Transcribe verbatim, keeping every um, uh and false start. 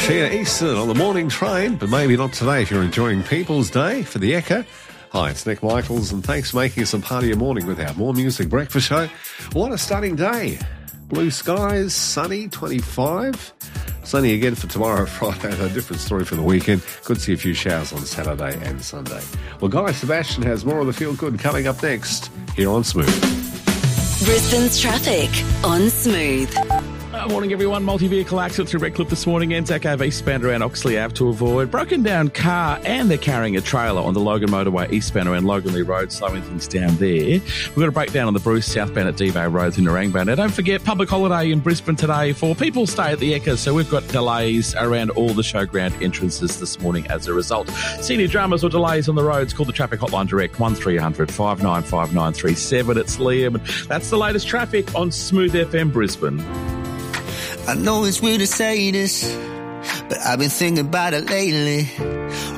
Sheena Easton on the morning train, but maybe not today if you're enjoying People's Day for the Ekka. Hi, it's Nick Michaels, and thanks for making us a part of your morning with our More Music Breakfast Show. What a stunning day. Blue skies, sunny, twenty-five. Sunny again for tomorrow, Friday. A different story for the weekend. Could see a few showers on Saturday and Sunday. Well, Guy Sebastian has more of the Feel Good coming up next here on Smooth. Brisbane's traffic on Smooth. Uh, morning, everyone. Multi-vehicle accident through Redcliffe this morning. Anzac Ave eastbound around Oxley Ave to avoid. Broken down car, and they're carrying a trailer on the Logan Motorway eastbound around Loganley Road, slowing things down there. We've got a breakdown on the Bruce southbound at Devay Road through Narangba. Now, don't forget, public holiday in Brisbane today for People's Day at the Ekka, so we've got delays around all the showground entrances this morning as a result. Senior dramas or delays on the roads, call the traffic hotline direct, one three hundred five nine five nine three seven. It's Liam. That's the latest traffic on Smooth F M Brisbane. I know it's weird to say this, but I've been thinking about it lately.